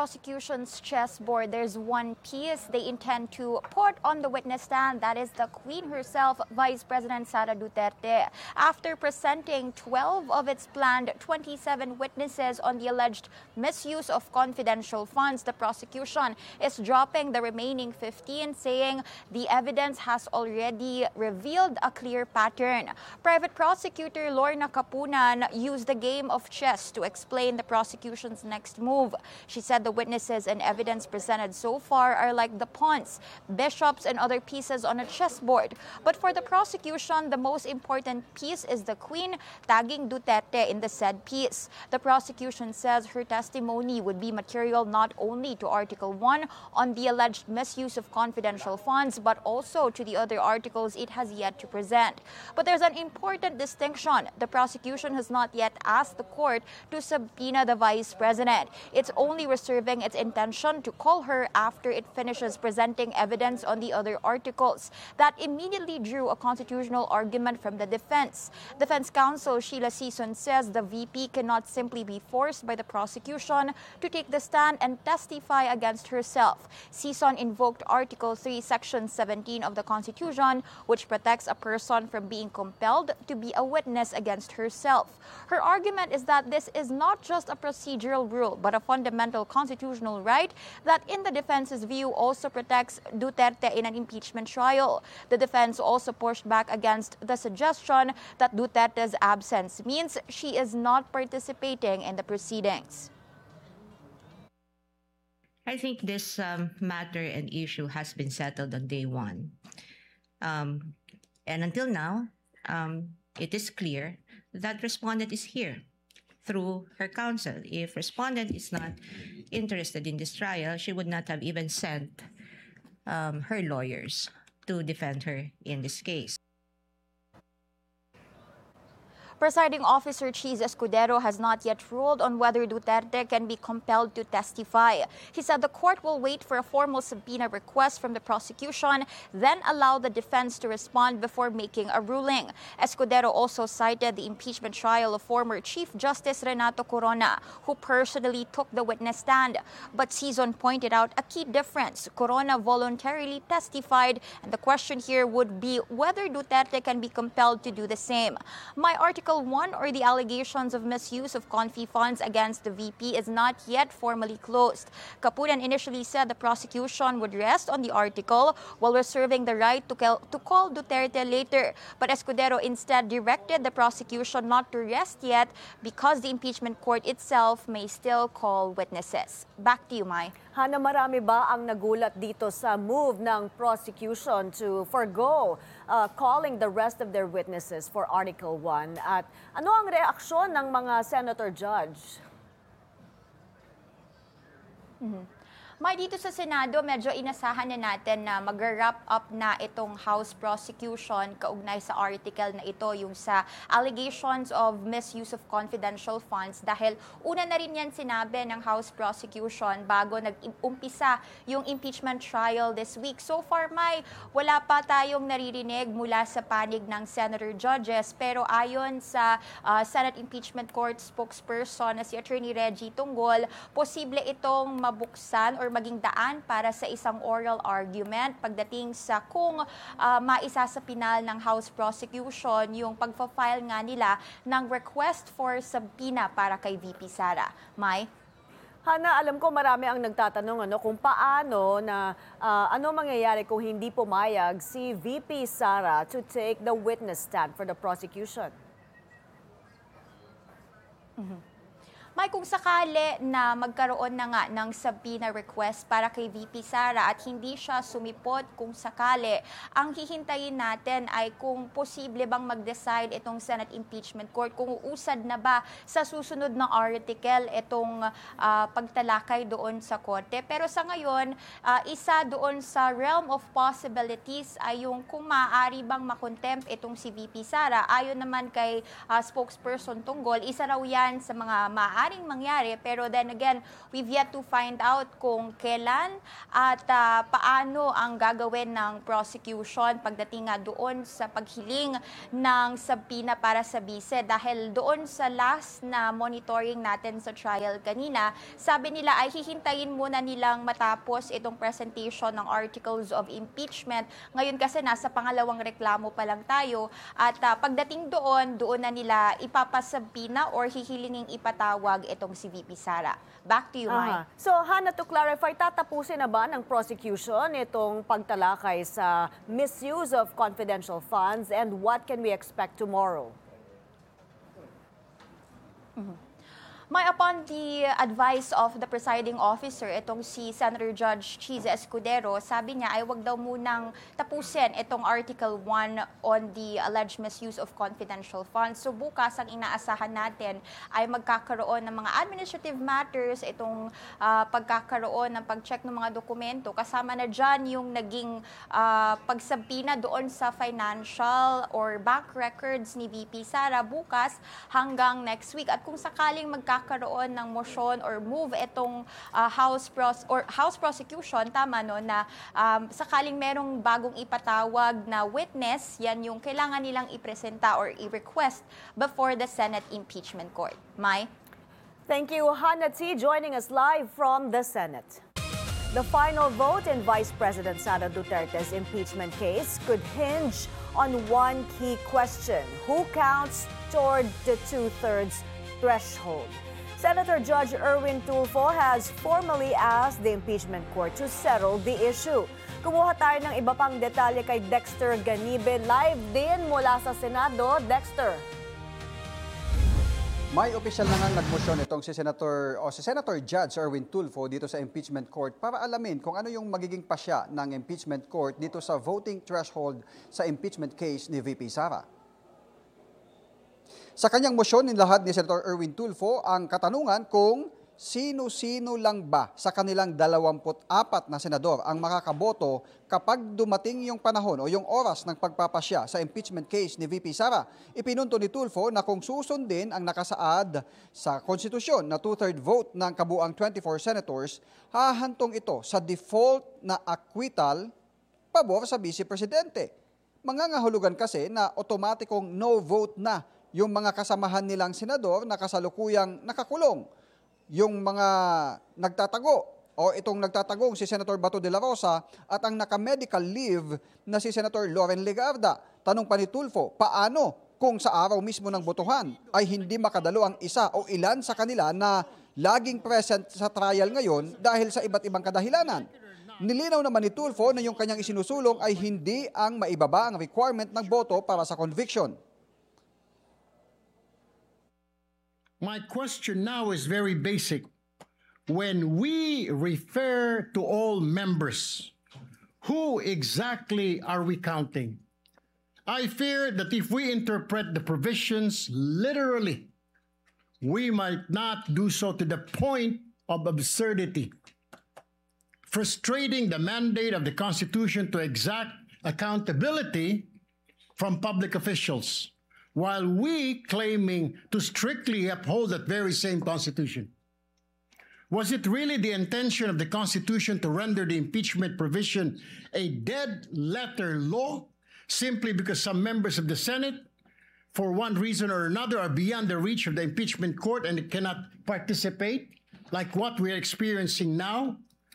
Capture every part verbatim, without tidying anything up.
prosecution's chessboard, there's one piece they intend to put on the witness stand. That is the Queen herself, Vice President Sara Duterte. After presenting twelve of its planned twenty-seven witnesses on the alleged misuse of confidential funds, the prosecution is dropping the remaining fifteen, saying the evidence has already revealed a clear pattern. Private Prosecutor Lorna Capunan used the game of chess to explain the prosecution's next move. She said the witnesses and evidence presented so far are like the pawns, bishops, and other pieces on a chessboard. But for the prosecution, the most important piece is the Queen, tagging Duterte in the said piece. The prosecution says her testimony would be material not only to Article one on the alleged misuse of confidential funds, but also to the other articles it has yet to present. But there's an important distinction. The prosecution has not yet asked the court to subpoena the Vice President. It's only reserving its intention to call her after it finishes presenting evidence on the other articles. That immediately drew a constitutional argument from the defense. Defense counsel Sheila Sison says the V P cannot simply be forced by the prosecution to take the stand and testify against herself. Sison invoked Article three, Section seventeen of the Constitution, which protects a person from being compelled to be a witness against herself. Her argument is that this is not just a procedural rule, but a fundamental constitutional right that, in the defense's view, also protects Duterte in an impeachment trial. The defense also pushed back against the suggestion that Duterte's absence means she is not participating in the proceedings. I think this um, matter and issue has been settled on day one. Um, and until now, um, it is clear that respondent is here through her counsel. If respondent is not interested in this trial, she would not have even sent um, her lawyers to defend her in this case. Presiding Officer Cheese Escudero has not yet ruled on whether Duterte can be compelled to testify. He said the court will wait for a formal subpoena request from the prosecution, then allow the defense to respond before making a ruling. Escudero also cited the impeachment trial of former Chief Justice Renato Corona, who personally took the witness stand. But Sison pointed out a key difference. Corona voluntarily testified, and the question here would be whether Duterte can be compelled to do the same. My article one, or the allegations of misuse of confi funds against the V P, is not yet formally closed. Capunan initially said the prosecution would rest on the article while reserving the right to call, to call Duterte later. But Escudero instead directed the prosecution not to rest yet because the impeachment court itself may still call witnesses. Back to you, Mai. Hana, marami ba ang nagulat dito sa move ng prosecution to forgo uh, calling the rest of their witnesses for Article one? At ano ang reaksyon ng mga senator judge? Mm-hmm. May dito sa Senado, medyo inasahan na natin na mag-wrap up na itong House prosecution kaugnay sa article na ito, yung sa allegations of misuse of confidential funds, dahil una na rin yan sinabi ng House prosecution bago nag-umpisa yung impeachment trial this week. So far, may wala pa tayong naririnig mula sa panig ng senator judges, pero ayon sa uh, Senate Impeachment Court spokesperson na si Attorney Reggie Tunggol, posible itong mabuksan or maging daan para sa isang oral argument pagdating sa kung uh, maisa sa pinal ng House prosecution yung pagpa-file nga nila ng request for subpoena para kay V P Sara. Mai? Hana, alam ko marami ang nagtatanong ano kung paano na uh, ano mangyayari kung hindi pumayag si V P Sara to take the witness stand for the prosecution. Mm-hmm. May kung sakali na magkaroon na nga ng subpoena request para kay V P Sara at hindi siya sumipot kung sakali, ang hihintayin natin ay kung posible bang mag-decide itong Senate Impeachment Court kung uusad na ba sa susunod na article itong uh, pagtalakay doon sa korte. Pero sa ngayon, uh, isa doon sa realm of possibilities ay yung kung maaari bang makontempt itong si V P Sara. Ayon naman kay uh, spokesperson Tunggol, isa raw yan sa mga maaari maaring mangyari. Pero then again, we've yet to find out kung kailan at uh, paano ang gagawin ng prosecution pagdating nga doon sa paghiling ng subpoena para sa bise. Dahil doon sa last na monitoring natin sa trial kanina, sabi nila ay hihintayin muna nilang matapos itong presentation ng articles of impeachment. Ngayon kasi nasa pangalawang reklamo pa lang tayo at uh, pagdating doon, doon na nila ipapasubpoena or hihilinging ipatawag itong si V P Sara. Back to you, Mai. So, Hannah, to clarify, tatapusin na ba ng prosecution itong pagtalakay sa misuse of confidential funds and what can we expect tomorrow? Mm-hmm. May upon the advice of the presiding officer, itong si Senator Judge Cheese Escudero, sabi niya ay wag daw munang tapusin itong Article one on the alleged misuse of confidential funds. So bukas ang inaasahan natin ay magkakaroon ng mga administrative matters, itong uh, pagkakaroon ng pag-check ng mga dokumento. Kasama na dyan yung naging uh, pagsabina doon sa financial or bank records ni V P Sara bukas hanggang next week. At kung sakaling magkakaroon karoon ng motion or move itong uh, house pros or house prosecution, tama no, na um, sakaling merong bagong ipatawag na witness, yan yung kailangan nilang ipresenta or i-request before the Senate Impeachment Court. Mai? Thank you, Hannah T, joining us live from the Senate. The final vote in Vice President Sara Duterte's impeachment case could hinge on one key question: who counts toward the two-thirds threshold? Senator Judge Erwin Tulfo has formally asked the impeachment court to settle the issue. Kumuha tayo ng iba pang detalye kay Dexter Ganibe, live din mula sa Senado. Dexter. May opisyal na nga nagmosyon itong si Senator o si Senator Judge Erwin Tulfo dito sa impeachment court para alamin kung ano yung magiging pasya ng impeachment court dito sa voting threshold sa impeachment case ni V P Sara. Sa kanyang motion, nilahad ni Senator Erwin Tulfo ang katanungan kung sino-sino lang ba sa kanilang dalawampu't apat na senador ang makakaboto kapag dumating yung panahon o yung oras ng pagpapasya sa impeachment case ni V P Sara. Ipinunto ni Tulfo na kung susundin ang nakasaad sa konstitusyon na two-third vote ng kabuang twenty-four senators, hahantong ito sa default na acquittal pabor sa Vice Presidente. Mangangahulugan kasi na otomatikong no vote na yung mga kasamahan nilang senador na kasalukuyang nakakulong, yung mga nagtatago o itong nagtatagong si Senator Bato de la Rosa at ang naka-medical leave na si Senator Loren Legarda. Tanong pa ni Tulfo, paano kung sa araw mismo ng botohan ay hindi makadalo ang isa o ilan sa kanila na laging present sa trial ngayon dahil sa iba't ibang kadahilanan? Nilinaw naman ni Tulfo na yung kanyang isinusulong ay hindi ang maibaba ang requirement ng boto para sa conviction. My question now is very basic. When we refer to all members, who exactly are we counting? I fear that if we interpret the provisions literally, we might not do so to the point of absurdity, frustrating the mandate of the Constitution to exact accountability from public officials, while we claiming to strictly uphold that very same Constitution. Was it really the intention of the Constitution to render the impeachment provision a dead letter law simply because some members of the Senate, for one reason or another, are beyond the reach of the impeachment court and cannot participate, like what we are experiencing now?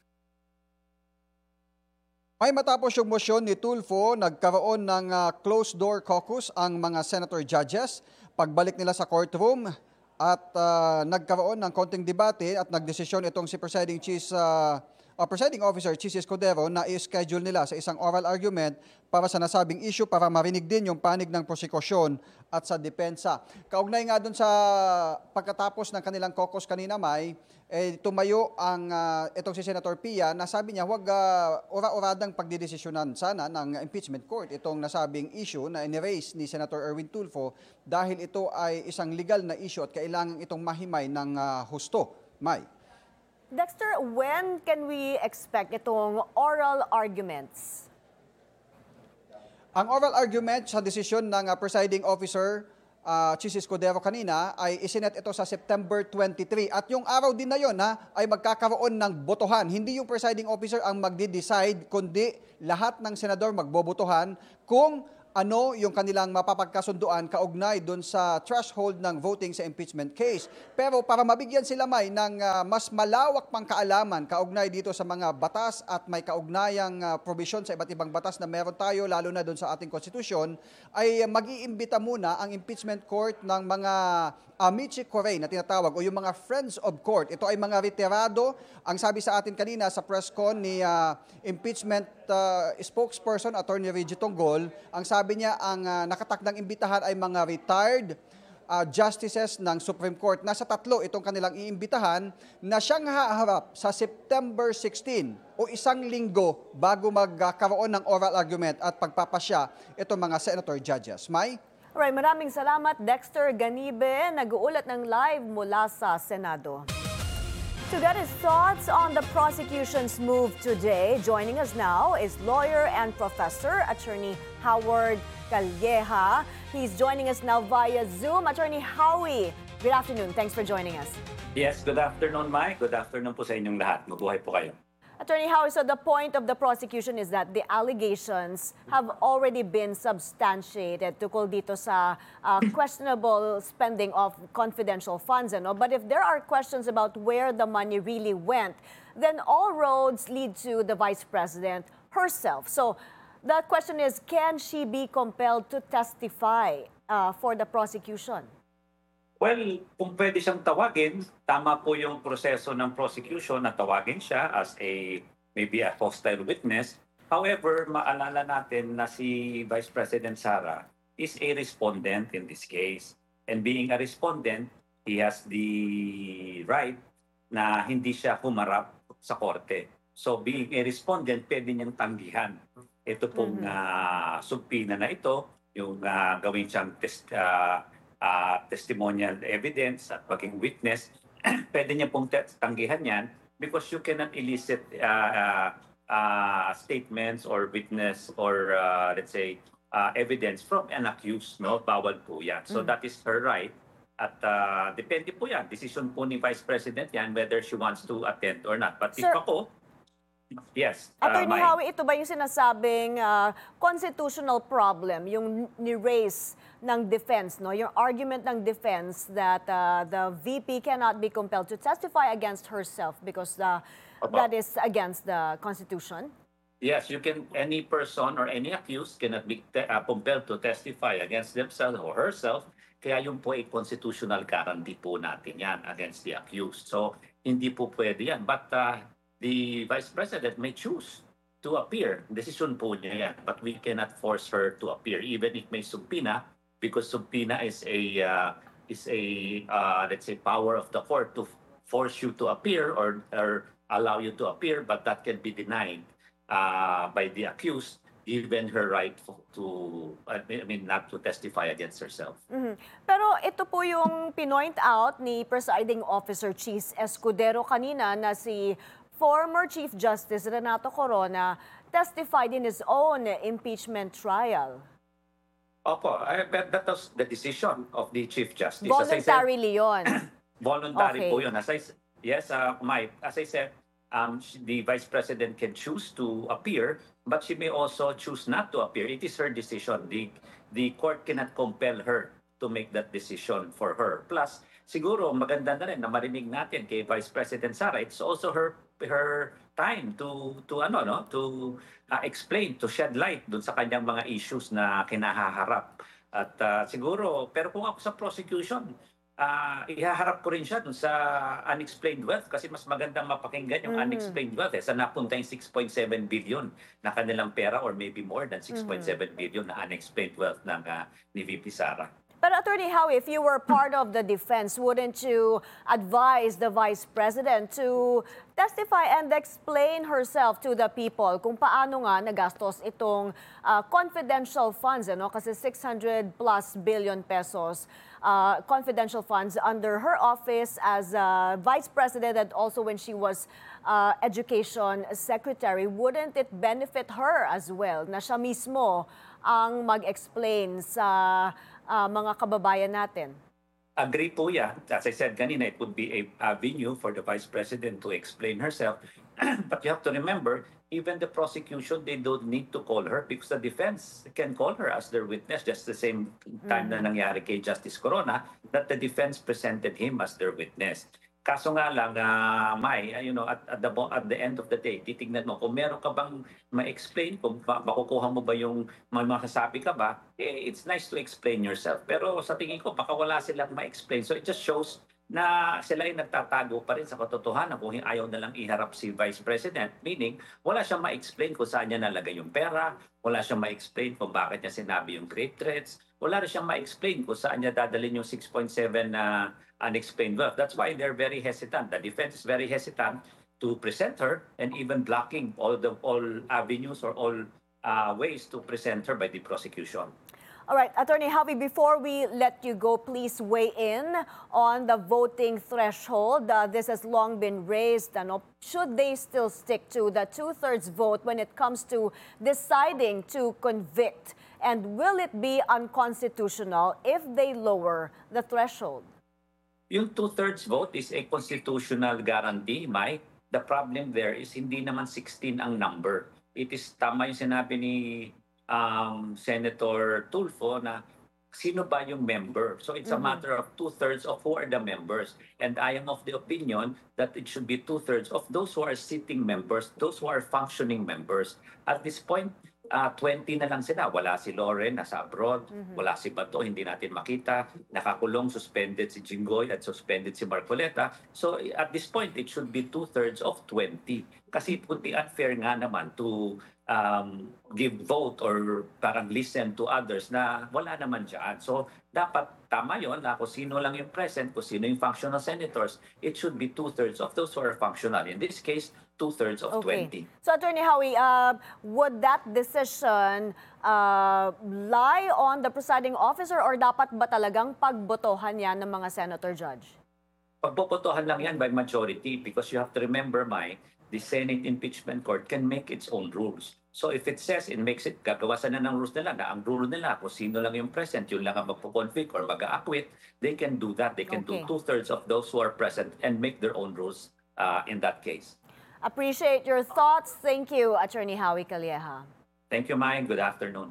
Ay matapos yung motion ni Tulfo, nagkaroon ng uh, closed-door caucus ang mga senator judges. Pagbalik nila sa courtroom at uh, nagkaroon ng konting debate at nagdesisyon itong si Presiding Chief uh, uh, Presiding Officer Cheese Escudero na i-schedule nila sa isang oral argument para sa nasabing issue para marinig din yung panig ng prosekusyon at sa depensa. Kaugnay nga dun sa pagkatapos ng kanilang caucus kanina, May, eh, tumayo ang uh, itong si Senator Pia na sabi niya huwag uh, ora-oradang pagdidesisyonan sana ng impeachment court itong nasabing issue na in-erase ni Senator Erwin Tulfo dahil ito ay isang legal na issue at kailangan itong mahimay ng uh, husto. May. Dexter, when can we expect itong oral arguments? Ang oral argument sa desisyon ng uh, presiding officer uh, Chis Escudero kanina, ay isinet ito sa September twenty-three. At yung araw din na yon ha, ay magkakaroon ng botohan. Hindi yung presiding officer ang magdi-decide, kundi lahat ng senador magbobotohan kung ano yung kanilang mapapagkasunduan kaugnay doon sa threshold ng voting sa impeachment case. Pero para mabigyan sila may ng uh, mas malawak pang kaalaman kaugnay dito sa mga batas at may kaugnayang uh, provision sa iba't ibang batas na meron tayo, lalo na doon sa ating konstitusyon, ay mag-iimbita muna ang impeachment court ng mga amici curiae na tinatawag o yung mga friends of court. Ito ay mga retirado. Ang sabi sa atin kanina sa press con ni uh, impeachment uh, spokesperson Attorney Reggie Tonggol, ang sabi niya ang uh, nakatakdang imbitahan ay mga retired uh, justices ng Supreme Court. Nasa tatlo itong kanilang iimbitahan na siyang haharap sa September sixteen o isang linggo bago magkaroon ng oral argument at pagpapasya itong mga senator judges. May? Alright, maraming salamat Dexter Ganibe, nag-uulat ng live mula sa Senado. To get his thoughts on the prosecution's move today, joining us now is lawyer and professor, Attorney Howard Calleja. He's joining us now via Zoom. Attorney Howie, good afternoon. Thanks for joining us. Yes, good afternoon, Mike. Good afternoon po sa inyong lahat. Mabuhay po kayo. Attorney Howie, so the point of the prosecution is that the allegations have already been substantiated tukol dito sa uh, questionable spending of confidential funds. Ano? But if there are questions about where the money really went, then all roads lead to the Vice President herself. So the question is, can she be compelled to testify uh, for the prosecution? Well, kung pwede siyang tawagin, tama po yung proseso ng prosecution na tawagin siya as a maybe a hostile witness. However, maalala natin na si Vice President Sara is a respondent in this case. And being a respondent, he has the right na hindi siya humarap sa korte. So being a respondent, pwede niyang tanggihan. Ito pong mm-hmm. uh, subpina na ito, yung uh, gawin siyang test, uh, Uh, testimonial evidence at maging witness, pwede niya pong tanggihan yan because you cannot elicit uh, uh, uh, statements or witness or uh, let's say uh, evidence from an accused. No? Bawal po yan. So mm-hmm. that is her right. At uh, depende po yan. Decision po ni Vice President yan whether she wants to attend or not. But Sir, if ako, yes. Uh, Attorney Howie, ito ba yung sinasabing uh, constitutional problem, yung ni-raise ng defense, no? Yung argument ng defense that uh, the V P cannot be compelled to testify against herself because the, that is against the Constitution? Yes, you can. Any person or any accused cannot be te- uh, compelled to testify against themselves or herself. Kaya yung po ay constitutional guarantee po natin yan against the accused. So, hindi po pwede yan. But uh, the Vice President may choose to appear. Decision po niya yan. But we cannot force her to appear, even if may subpoena, because subpoena is a uh, is a uh, let's say power of the court to force you to appear or or allow you to appear, but that can be denied uh, by the accused, given her right to I mean not to testify against herself. Mm-hmm. Pero ito po yung pinoint out ni Presiding Officer Chis Escudero kanina na si former Chief Justice Renato Corona testified in his own impeachment trial. Opo, I, that was the decision of the Chief Justice. Voluntarily yun. Voluntary Okay. po yun. As I, yes, uh, Mike, as I said, um, the Vice President can choose to appear, but she may also choose not to appear. It is her decision. The, the court cannot compel her to make that decision for her. Plus, siguro maganda na rin na marinig natin kay Vice President Sara, it's also her her time to to ano no to uh, explain, to shed light dun sa kanyang mga issues na kinahaharap. At uh, siguro, pero kung ako sa prosecution, uh, ihaharap ko rin siya dun sa unexplained wealth kasi mas magandang mapakinggan yung mm-hmm. unexplained wealth eh, sa napunta yung six point seven billion na kanilang pera or maybe more than six point seven mm-hmm. billion na unexplained wealth ng uh, ni V P Sara. But Attorney Howie, if you were part of the defense, wouldn't you advise the Vice President to testify and explain herself to the people kung paano nga nagastos itong uh, confidential funds, ano? Kasi six hundred plus billion pesos uh, confidential funds under her office as uh, Vice President and also when she was uh, Education Secretary. Wouldn't it benefit her as well na siya mismo ang mag-explain sa ah, mga kababayan natin? Agree po yan. As I said kanina, it would be a avenue for the Vice President to explain herself. But you have to remember, even the prosecution, they don't need to call her because the defense can call her as their witness just the same time na nangyari kay Justice Corona, that the defense presented him as their witness. Kaso nga lang, uh, May, uh, you know, at, at, the, at the end of the day, titignan mo, kung meron ka bang ma-explain, kung ba, makukuha mo ba yung may masasabi ka ba, eh, it's nice to explain yourself. Pero sa tingin ko, baka wala silang ma-explain. So it just shows na sila ay nagtatago pa rin sa katotohanan kung ayaw na lang iharap si Vice President. Meaning, wala siyang ma-explain kung saan niya nalagay yung pera, wala siyang ma-explain kung bakit niya sinabi yung grave threats, wala rin siyang ma-explain kung saan niya dadalhin yung six point seven na uh, unexplained wealth. That's why they're very hesitant. The defense is very hesitant to present her and even blocking all the all avenues or all uh, ways to present her by the prosecution. All right, Attorney Javi, before we let you go, please weigh in on the voting threshold. Uh, this has long been raised. Ano, should they still stick to the two-thirds vote when it comes to deciding to convict? And will it be unconstitutional if they lower the threshold? Yung two-thirds vote is a constitutional guarantee, Mike. The problem there is hindi naman sixteen ang number. It is tama yung sinabi ni um, Senator Tulfo na sino ba yung member. So it's a mm-hmm. matter of two-thirds of who are the members. And I am of the opinion that it should be two-thirds of those who are sitting members, those who are functioning members. At this point, Uh, twenty na lang sila. Wala si Loren, nasa abroad. Mm-hmm. Wala si Bato, hindi natin makita. Nakakulong, suspended si Jinggoy at suspended si Marcoleta. So at this point, it should be two-thirds of twenty. Kasi it would be unfair nga naman to um, give vote or parang listen to others na wala naman dyan. So dapat tama yun na kung sino lang yung present, kung sino yung functional senators, it should be two-thirds of those who are functional. In this case, two-thirds of okay. twenty. So, Attorney Howie, uh, would that decision uh, lie on the presiding officer or dapat ba talagang pagbotohan yan ng mga senator judge? Pagbobotohan lang yan by majority because you have to remember, Mike, the Senate Impeachment Court can make its own rules. So if it says, it makes it, gagawasan na ng rules nila, na ang rule nila, kung sino lang yung present, yun lang ang magpo-convict or mag-a-acquit, they can do that. They can okay. do two-thirds of those who are present and make their own rules uh, in that case. Appreciate your thoughts. Thank you, Attorney Howie Calleja. Thank you, Mike. Good afternoon.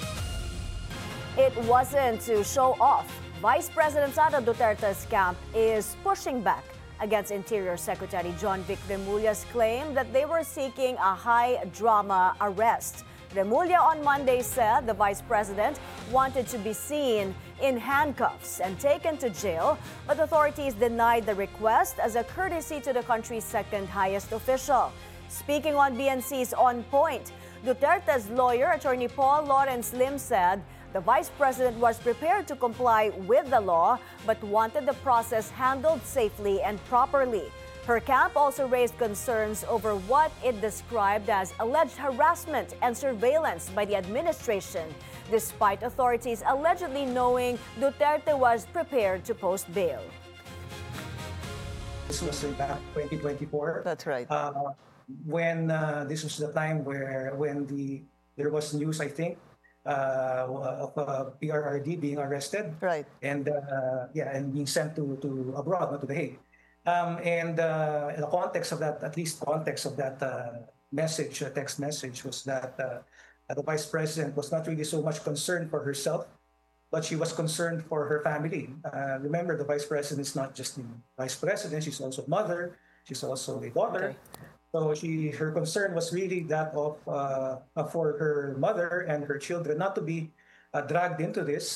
It wasn't to show off. Vice President Sara Duterte's camp is pushing back against Interior Secretary John Vic Remulla's claim that they were seeking a high-drama arrest. Remulla on Monday said the Vice President wanted to be seen in handcuffs and taken to jail, but authorities denied the request as a courtesy to the country's second highest official. Speaking on B N C's On Point, Duterte's lawyer, Attorney Paul Lawrence Lim, said the Vice President was prepared to comply with the law but wanted the process handled safely and properly. Her camp also raised concerns over what it described as alleged harassment and surveillance by the administration, despite authorities allegedly knowing Duterte was prepared to post bail. This was back twenty twenty-four. That's right. Uh, when uh, this was the time where when the there was news, I think, uh, of uh, P R R D being arrested. Right. And uh, yeah, and being sent to to abroad, not to The Hague. Um, and uh, the context of that, at least context of that uh, message, uh, text message, was that uh, the Vice President was not really so much concerned for herself, but she was concerned for her family. Uh, remember, the Vice President is not just the Vice President; she's also a mother, she's also a daughter. Okay. So she, her concern was really that of uh, for her mother and her children not to be uh, dragged into this.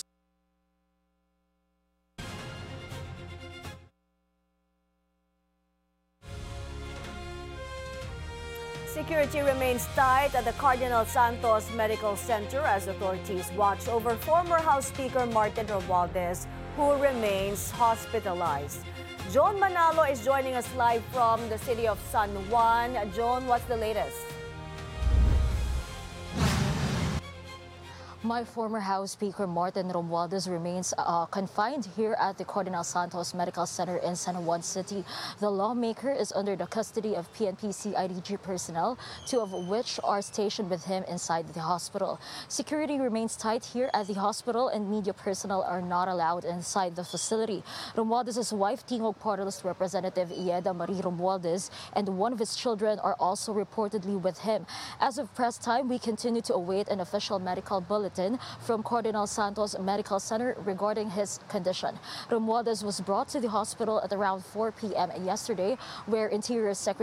Security remains tight at the Cardinal Santos Medical Center as authorities watch over former House Speaker Martin Romualdez, who remains hospitalized. Joan Manalo is joining us live from the city of San Juan. Joan, what's the latest? My former House Speaker Martin Romualdez remains uh, confined here at the Cardinal Santos Medical Center in San Juan City. The lawmaker is under the custody of P N P C I D G personnel, two of which are stationed with him inside the hospital. Security remains tight here at the hospital and media personnel are not allowed inside the facility. Romualdez's wife, Tingog Party List Representative Ieda Marie Romualdez, and one of his children are also reportedly with him. As of press time, we continue to await an official medical bulletin from Cardinal Santos Medical Center regarding his condition. Romualdez was brought to the hospital at around four p m yesterday, where Interior Secretary